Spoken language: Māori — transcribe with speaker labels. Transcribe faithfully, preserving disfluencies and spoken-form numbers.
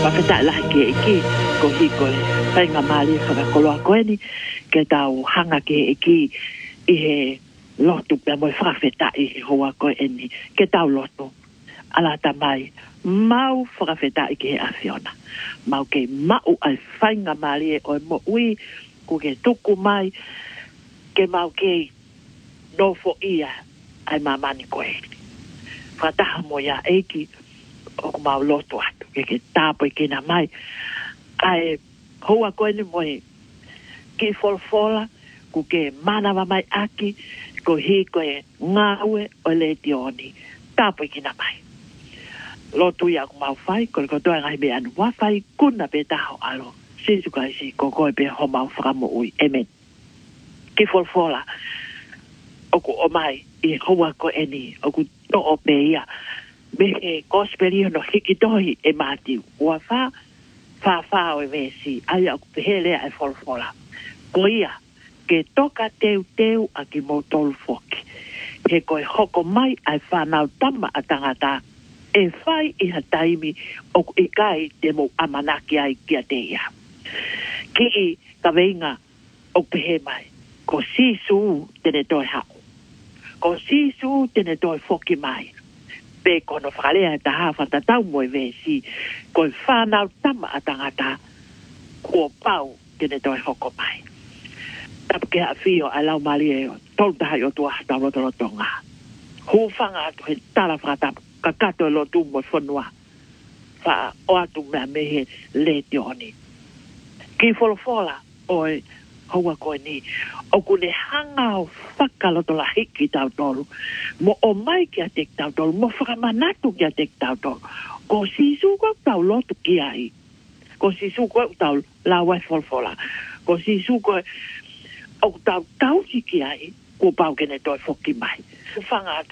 Speaker 1: whakata lahi ke eki, ko hiko le whainga maali whakakoloa koe ni, ke tau hanga ke eki i he lotu pia moi whakawheta i he hoa koe eni, ke tau lotu. Ala ta mai, mau whakawheta i ke he awhiona. Mau ke mau ai whainga maali e oi mo ui, ku ke tuku mai, ke mau ke nofo ia ai mamani koe. Whataha mo ia eiki, o ku mau lotu atu, ke ke tāpo i kena mai. Ai hoa koe ni moi, ki folfola, ku ke manawa mai aki, ko hi koe ngaue o le tioni, tāpo i kena mai. Lotu ia ku mau whai, ko le kotoa ngai me anu wawhai, kuna pe taho alo, sisu kai si, ko koe pe ho mau whakamo ui, amen. Ki folfola, oku o mai, i hoa koe eni, oku to o pe ia, me he gospelio no hikitohi e mātiu, ua wha, wha wha o e vesi, ai oku pehelea e folfola. Ko ia, ke toka teu teu a ki mo tolu foki. He koe hoko mai ai whanau tama a tangata, e whai i ha taimi oku i kai te mo amanaki ai kia te ia. Ki i ka veinga o pehe mai, ko sisu tene toi hao. Ko sisu tene toi foki mai. Pe kono whakalea e taha whatatau mo e vesi, ko i whanau tama a tangata, ko pau tene toi hoko mai. Tapu ke a whio a lau mali e tolu taha i o tua hata roto roto ngā. Hūwhanga atu he tala whakatapu, ka kato e lo tu mo whanua. Wha o atu mea mehe le tioni. Ki wholofola oi haua koe ni, o kune hanga o whakaloto la hiki tau tolu, mo o mai ki a tek tau tolu, mo whakamanatu ki a tek tau tolu, ko sisu kau tau lotu ki ai, ko sisu kau tau lawai wholofola, ko sisu kau o tau tau si ki ai, ko pau kene toi whoki mai. Whanga